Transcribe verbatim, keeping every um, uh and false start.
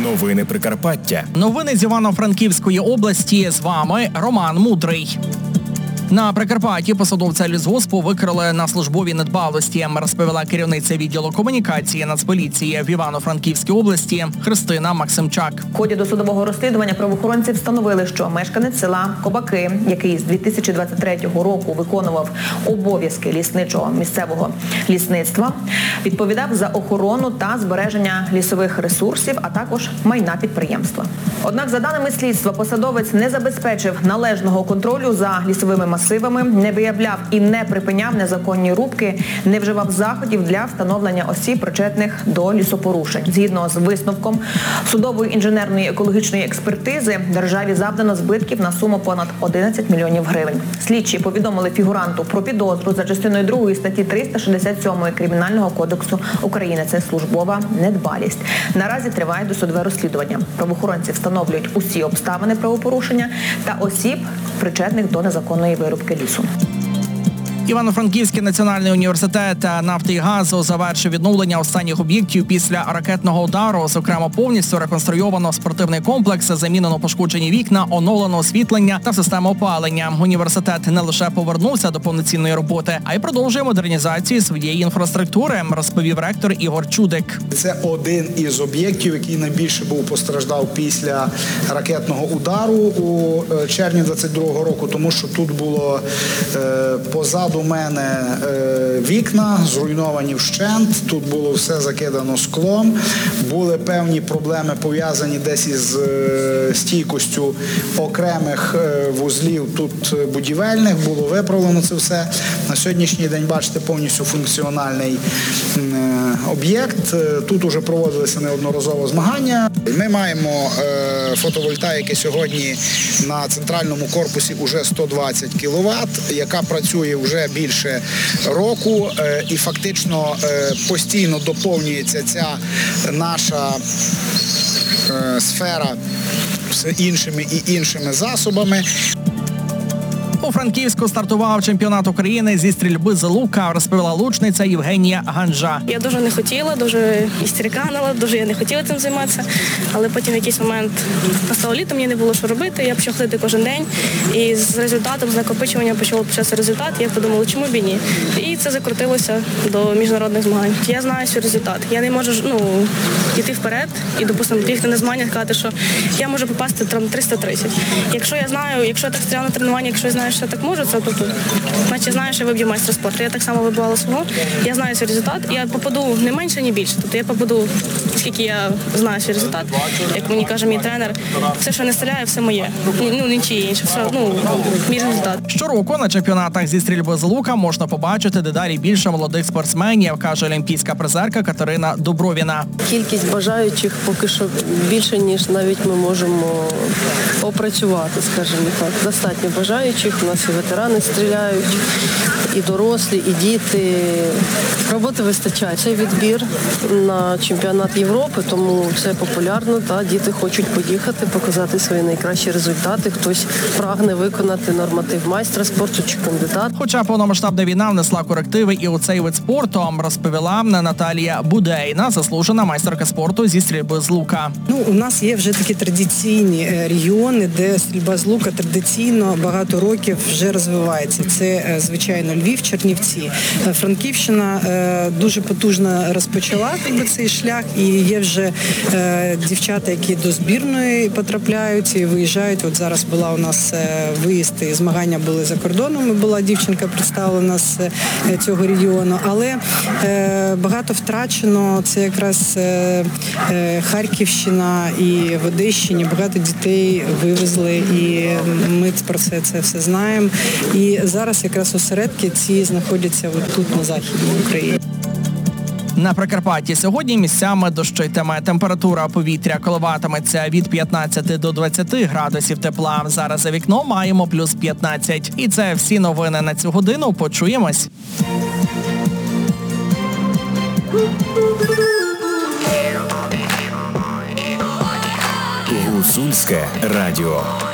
Новини Прикарпаття. Новини з Івано-Франківської області. З вами Роман Мудрий. На Прикарпатті посадовця лісгоспу викрили на службовій недбалості, розповіла керівниця відділу комунікації Нацполіції в Івано-Франківській області Христина Максимчак. В ході досудового розслідування правоохоронці встановили, що мешканець села Кобаки, який з дві тисячі двадцять третього року виконував обов'язки лісничого місцевого лісництва, відповідав за охорону та збереження лісових ресурсів, а також майна підприємства. Однак, за даними слідства, посадовець не забезпечив належного контролю за лісовими масивами, не виявляв і не припиняв незаконні рубки, не вживав заходів для встановлення осіб, причетних до лісопорушень. Згідно з висновком судової інженерної екологічної експертизи, державі завдано збитків на суму понад одинадцять мільйонів гривень. Слідчі повідомили фігуранту про підозру за частиною другої статті триста шістдесят сім Кримінального кодексу України. Це службова недбалість. Наразі триває досудове розслідування. Правоохоронці встановлюють усі обставини правопорушення та осіб, причетних до незаконної вирубки лісу. Івано-Франківський національний університет нафти і газу завершив відновлення останніх об'єктів після ракетного удару. Зокрема, повністю реконструйовано спортивний комплекс, замінено пошкоджені вікна, оновлено освітлення та систему опалення. Університет не лише повернувся до повноцінної роботи, а й продовжує модернізацію своєї інфраструктури, розповів ректор Ігор Чудик. Це один із об'єктів, який найбільше був постраждав після ракетного удару у червні двадцять другого року, тому що тут було е, позаду у мене е, вікна зруйновані вщент, тут було все закидано склом, були певні проблеми пов'язані десь із е, стійкостю окремих е, вузлів тут будівельних, було виправлено це все. На сьогоднішній день, бачите, повністю функціональний е, об'єкт. Тут уже проводилися неодноразово змагання. Ми маємо е, фотовольтаїки сьогодні на центральному корпусі уже сто двадцять кіловат, яка працює вже більше року, і фактично постійно доповнюється ця наша сфера з іншими і іншими засобами. У Франківську стартував чемпіонат України зі стрільби з лука, розповіла лучниця Євгенія Ганжа. Я дуже не хотіла, дуже істериканила, дуже я не хотіла цим займатися, але потім в якийсь момент настало літо, мені не було що робити, я почала ходити кожен день, і з результатом, з накопичування почало почався результат, і я подумала, чому б і ні. І це закрутилося до міжнародних змагань. Я знаю свій результат, я не можу ну, йти вперед і, допустимо, бігти на змагання, сказати, що я можу попасти там триста тридцять. Якщо я знаю, якщо я так стояла на тренуванні, якщо я знаю, що я так можу, це тобто, значить, знаю, що я виб'ю майстра спорту. Я так само вибивала свого, я знаю свій результат, і я попаду не менше, ні більше. Тобто я попаду, скільки я знаю свій результат, як мені каже мій тренер, все, що не стріляє, все моє. Ну, нічиє інше, все, ну, мій результат. Щороку на чемпіонатах зі стрільби з лука можна побачити дедалі більше молодих спортсменів, каже олімпійська призерка Катерина Дубровіна. Кількість бажаючих поки що більше, ніж навіть ми можемо опрацювати, скажімо так. Достатньо бажаючих. У нас і ветерани стріляють, і дорослі, і діти. Роботи вистачає. Це відбір на чемпіонат Європи, тому це популярно. Та діти хочуть поїхати, показати свої найкращі результати. Хтось прагне виконати норматив майстра спорту чи кандидат. Хоча повномасштабна війна внесла корективи і у цей вид спорту, розповіла Наталія Будейна, заслужена майстерка спорту зі стрільби з лука. Ну, у нас є вже такі традиційні регіони, де стрільба з лука традиційно багато років вже розвивається. Це, звичайно, Львів, Чернівці. Франківщина дуже потужно розпочала цей шлях, і є вже дівчата, які до збірної потрапляють і виїжджають. От зараз була у нас виїзд, і змагання були за кордоном, і була дівчинка представлена з цього регіону. Але багато втрачено, це якраз Харківщина і в Одещині. Багато дітей вивезли, і ми про це, це все знаємо. І зараз якраз осередки ці знаходяться тут, на Західній Україні. На Прикарпатті сьогодні місцями дощитиме. Температура повітря коливатиметься від п'ятнадцяти до двадцяти градусів тепла. Зараз за вікном маємо плюс п'ятнадцять. І це всі новини на цю годину. Почуємось. Гуцульське радіо.